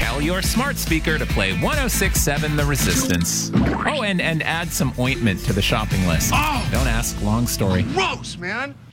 Tell your smart speaker to play 106.7 The Resistance. Oh, and add some ointment to the shopping list. Oh! Don't ask, long story. Gross, man.